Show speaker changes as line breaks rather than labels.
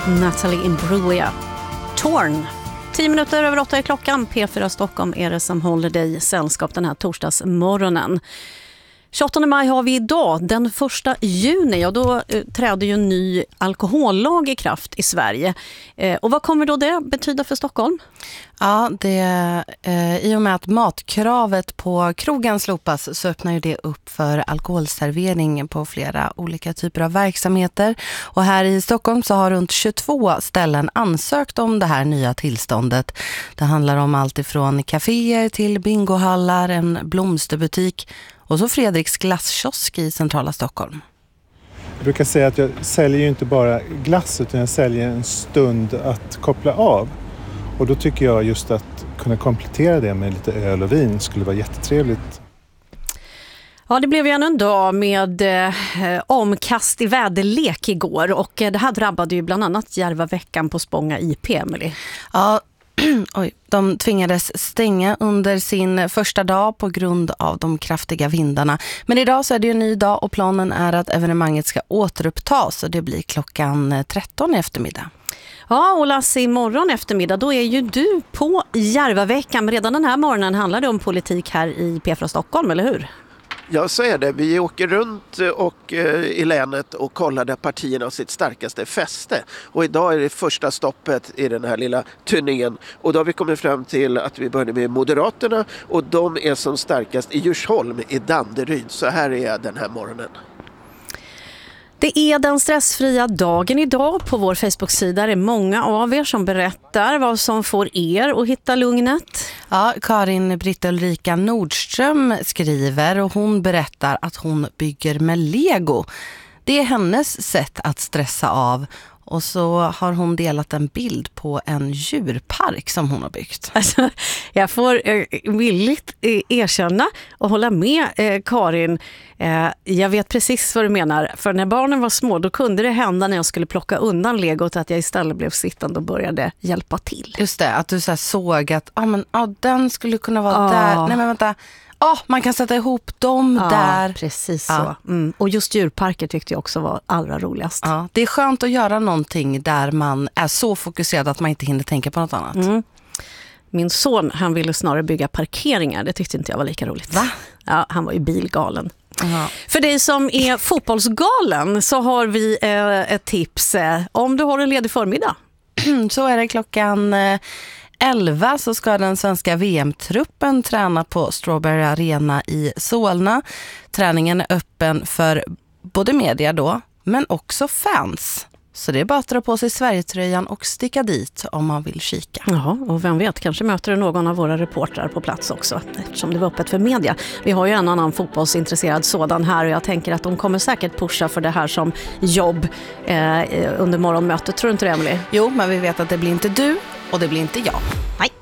Natalie Imbruglia. Torn. 10 minuter över 8 är klockan. P4 Stockholm är det som håller dig sällskap den här torsdagsmorgonen. 28 maj har vi idag, den 1 juni, och då träder ju en ny alkohollag i kraft i Sverige. Och vad kommer då det betyda för Stockholm?
Ja, i och med att matkravet på krogen slopas så öppnar ju det upp för alkoholservering på flera olika typer av verksamheter. Och här i Stockholm så har runt 22 ställen ansökt om det här nya tillståndet. Det handlar om allt ifrån kaféer till bingohallar, en blomsterbutik och så Fredriks glasskiosk i centrala Stockholm.
Jag brukar säga att jag säljer ju inte bara glass utan jag säljer en stund att koppla av. Och då tycker jag just att kunna komplettera det med lite öl och vin skulle vara jättetrevligt.
Ja, det blev ju en dag med omkast i väderlek igår och det här drabbade ju bland annat Järvaveckan på Spånga IP, Emily.
Ja, de tvingades stänga under sin första dag på grund av de kraftiga vindarna. Men idag så är det ju en ny dag och planen är att evenemanget ska återupptas och det blir klockan 13 i eftermiddag.
Ja, och Lasse, imorgon eftermiddag då är ju du på Järvaveckan. Redan den här morgonen handlar det om politik här i P4 Stockholm, eller hur?
Ja, så är det. Vi åker runt i länet och kollar där partierna har sitt starkaste fäste. Och idag är det första stoppet i den här lilla turningen. Och då har vi kommit fram till att vi börjar med Moderaterna och de är som starkast i Djursholm i Danderyd. Så här är jag den här morgonen.
Det är den stressfria dagen idag. På vår Facebook-sida är det många av er som berättar vad som får er att hitta lugnet.
Ja, Karin Britta Ulrika Nordström skriver och hon berättar att hon bygger med Lego. Det är hennes sätt att stressa av. Och så har hon delat en bild på en djurpark som hon har byggt.
Alltså, jag får villigt erkänna och hålla med Karin. Jag vet precis vad du menar. För när barnen var små då kunde det hända när jag skulle plocka undan legot att jag istället blev sittande och började hjälpa till.
Just det, att du så här såg att den skulle kunna vara där. Nej men vänta. Man kan sätta ihop dem där.
Precis så. Och just djurparker tyckte jag också var allra roligast.
Ja, det är skönt att göra någonting där man är så fokuserad att man inte hinner tänka på något annat.
Min son, han ville snarare bygga parkeringar. Det tyckte inte jag var lika roligt.
Va?
Ja, han var ju bilgalen.
Aha.
För dig som är fotbollsgalen så har vi ett tips. Om du har en ledig förmiddag.
Så är det klockan 11 så ska den svenska VM-truppen träna på Strawberry Arena i Solna. Träningen är öppen för både media då, men också fans. Så det är bara att dra på sig Sverigetröjan och sticka dit om man vill kika.
Ja, och vem vet, kanske möter du någon av våra reportrar på plats också, eftersom det var öppet för media. Vi har ju en annan fotbollsintresserad sådan här och jag tänker att de kommer säkert pusha för det här som jobb under morgonmötet. Tror du inte det, Emily?
Jo, men vi vet att det blir inte du och det blir inte jag.
Nej.